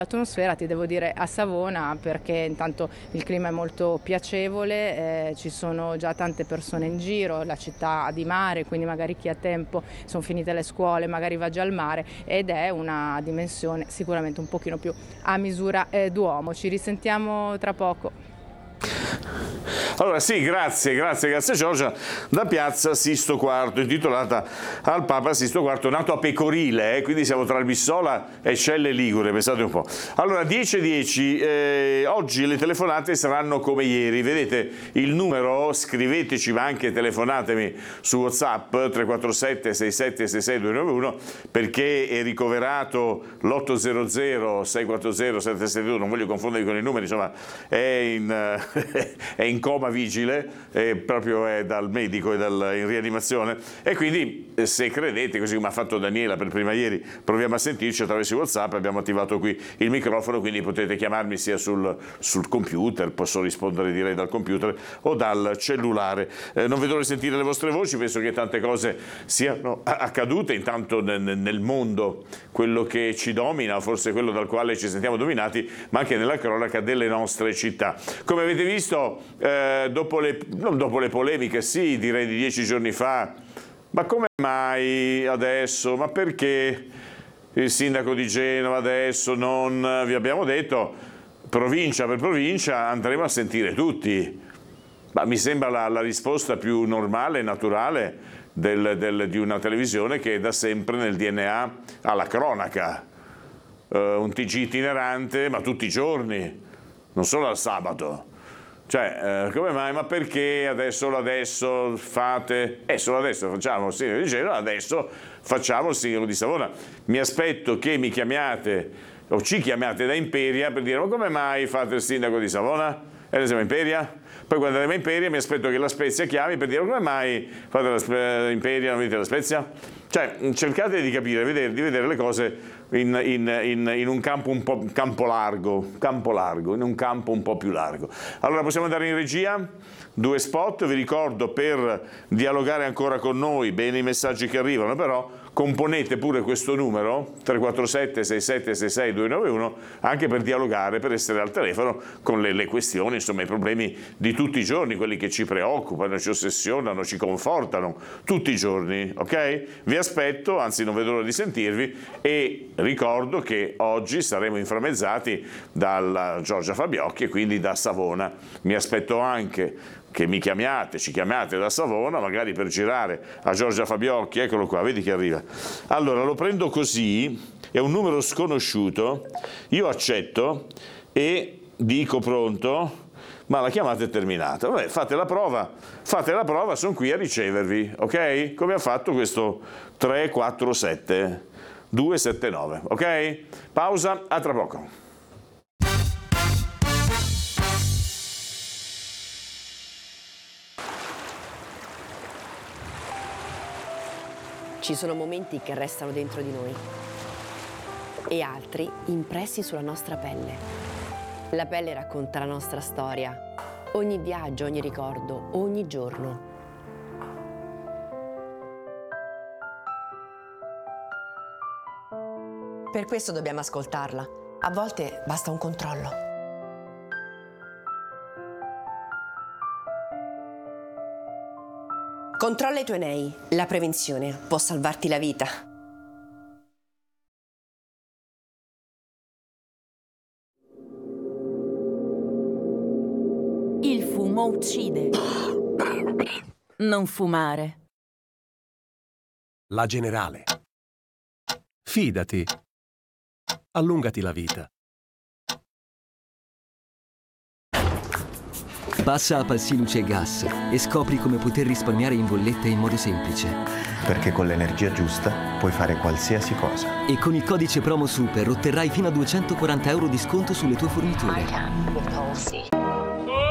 L'atmosfera, ti devo dire, a Savona, perché intanto il clima è molto piacevole, ci sono già tante persone in giro, la città di mare, quindi magari chi ha tempo, sono finite le scuole, magari va già al mare, ed è una dimensione sicuramente un pochino più a misura d'uomo. Ci risentiamo tra poco. Allora sì, grazie Giorgia, da piazza Sisto IV, intitolata al Papa Sisto IV, nato a Pecorile, quindi siamo tra Albissola e Celle Ligure, pensate un po'. Allora 10:10, oggi le telefonate saranno come ieri, vedete il numero, scriveteci ma anche telefonatemi su WhatsApp 347 67 66 291 perché è ricoverato l'800 640 772, non voglio confondervi con i numeri, insomma è in coma vigile, proprio è dal medico e in rianimazione, e quindi se credete, così come ha fatto Daniela per prima ieri, proviamo a sentirci attraverso WhatsApp, abbiamo attivato qui il microfono, quindi potete chiamarmi sia sul computer, posso rispondere direi dal computer o dal cellulare. Non vedo di sentire le vostre voci, penso che tante cose siano accadute intanto nel mondo, quello che ci domina, forse quello dal quale ci sentiamo dominati, ma anche nella cronaca delle nostre città. Come avete visto, non dopo le polemiche, sì, direi di 10 giorni fa, ma come mai adesso, ma perché il sindaco di Genova adesso non, vi abbiamo detto, provincia per provincia andremo a sentire tutti. Ma mi sembra la risposta più normale e naturale di una televisione che da sempre nel DNA ha la cronaca, un TG itinerante, ma tutti i giorni, non solo al sabato. Cioè, come mai? Ma perché adesso fate? Solo adesso facciamo il sindaco di Genova, adesso facciamo il sindaco di Savona. Mi aspetto che mi chiamiate o ci chiamiate da Imperia per dire: ma come mai fate il sindaco di Savona? E noi siamo Imperia? Poi quando andiamo a Imperia mi aspetto che la Spezia chiami per dire: come mai fate Imperia, non vedete la Spezia? Cioè, cercate di capire, di vedere le cose in un campo un po' campo largo, in un campo un po' più largo. Allora possiamo andare in regia, 2 spot, vi ricordo per dialogare ancora con noi, bene i messaggi che arrivano, però componete pure questo numero 347 67 66 291 anche per dialogare, per essere al telefono con le questioni, insomma i problemi di tutti i giorni, quelli che ci preoccupano, ci ossessionano, ci confortano tutti i giorni, ok? Vi aspetto, anzi non vedo l'ora di sentirvi, e ricordo che oggi saremo inframmezzati dalla Giorgia Fabiocchi e quindi da Savona. Mi aspetto anche che ci chiamiate da Savona, magari per girare a Giorgia Fabiocchi, eccolo qua, vedi che arriva. Allora lo prendo così, è un numero sconosciuto, io accetto e dico pronto, ma la chiamata è terminata. Vabbè, fate la prova, sono qui a ricevervi, ok? Come ha fatto questo 347 279, ok? Pausa, a tra poco. Ci sono momenti che restano dentro di noi e altri impressi sulla nostra pelle. La pelle racconta la nostra storia, ogni viaggio, ogni ricordo, ogni giorno. Per questo dobbiamo ascoltarla. A volte basta un controllo. Controlla i tuoi nei. La prevenzione può salvarti la vita. Il fumo uccide. Non fumare. La Generale. Fidati. Allungati la vita. Passa a Palsi Luce e Gas e scopri come poter risparmiare in bolletta in modo semplice. Perché con l'energia giusta puoi fare qualsiasi cosa. E con il codice promo SUPER otterrai fino a 240 € di sconto sulle tue forniture.